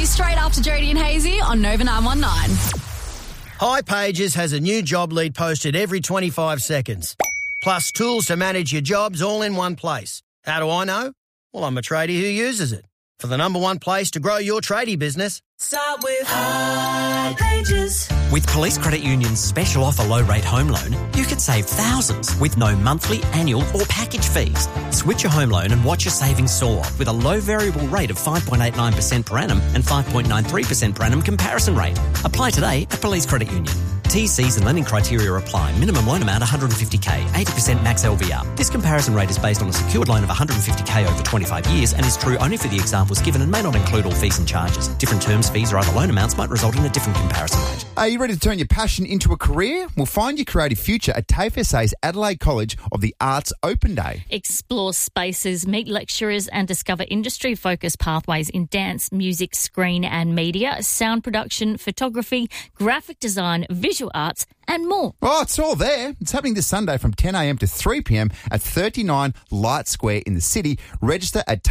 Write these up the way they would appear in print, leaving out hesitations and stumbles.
straight after Jody and Hazy on Nova 919. High Pages has a new job lead posted every 25 seconds. Plus tools to manage your jobs all in one place. How do I know? Well, I'm a tradie who uses it. For the number one place to grow your tradie business, start with High Pages. With Police Credit Union's special offer low-rate home loan, you could save thousands with no monthly, annual or package fees. Switch your home loan and watch your savings soar with a low variable rate of 5.89% per annum and 5.93% per annum comparison rate. Apply today at Police Credit Union. TCs and lending criteria apply. Minimum loan amount $150,000, 80% max LVR. This comparison rate is based on a secured loan of $150,000 over 25 years and is true only for the examples given and may not include all fees and charges. Different terms, fees or other loan amounts might result in a different comparison rate. Are you ready to turn your passion into a career? Well, find your creative future at TAFE SA's Adelaide College of the Arts Open Day. Explore spaces, meet lecturers and discover industry-focused pathways in dance, music, screen and media, sound production, photography, graphic design, visual arts and more. Oh, it's all there. It's happening this Sunday from 10 a.m. to 3 p.m. at 39 Light Square in the city. Register at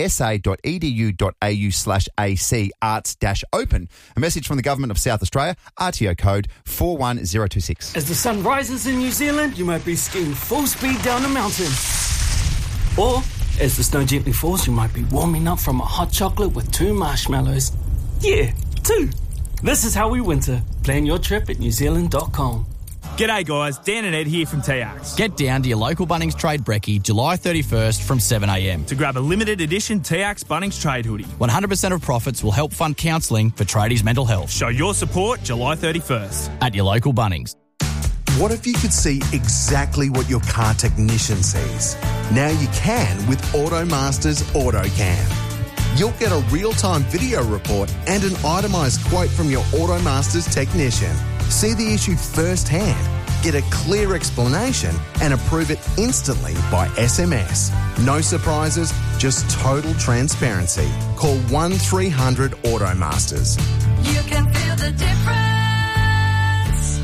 tafesa.edu.au/AC arts-open. A message from the Government of South Australia, RTO code 41026. As the sun rises in New Zealand, you might be skiing full speed down a mountain. Or, as the snow gently falls, you might be warming up from a hot chocolate with 2 marshmallows. Yeah, 2. This is how we winter. Plan your trip at newzealand.com. G'day guys, Dan and Ed here from TX. Get down to your local Bunnings Trade Brekkie July 31st from 7 a.m. to grab a limited edition TX Bunnings Trade hoodie. 100% of profits will help fund counselling for tradies' mental health. Show your support July 31st. At your local Bunnings. What if you could see exactly what your car technician sees? Now you can with AutoMaster's AutoCam. You'll get a real-time video report and an itemised quote from your AutoMaster's technician. See the issue firsthand, get a clear explanation and approve it instantly by SMS. No surprises, just total transparency. Call 1300 AutoMasters. You can feel the difference.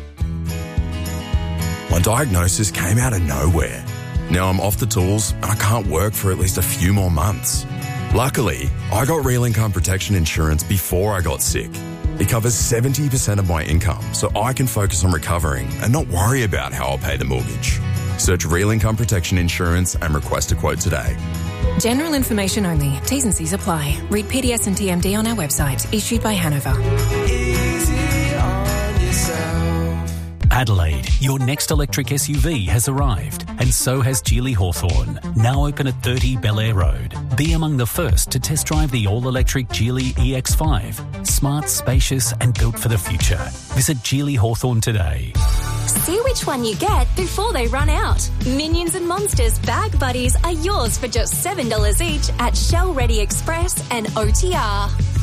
My diagnosis came out of nowhere. Now I'm off the tools and I can't work for at least a few more months. Luckily, I got Real Income Protection Insurance before I got sick. It covers 70% of my income, so I can focus on recovering and not worry about how I'll pay the mortgage. Search Real Income Protection Insurance and request a quote today. General information only. T's and C's apply. Read PDS and TMD on our website. Issued by Hanover. Easy on yourself. Adelaide, your next electric SUV has arrived, and so has Geely Hawthorn, now open at 30 Bel-Air Road. Be among the first to test drive the all-electric Geely EX5. Smart, spacious and built for the future. Visit Geely Hawthorn today. See which one you get before they run out. Minions and Monsters Bag Buddies are yours for just $7 each at Shell Ready Express and OTR.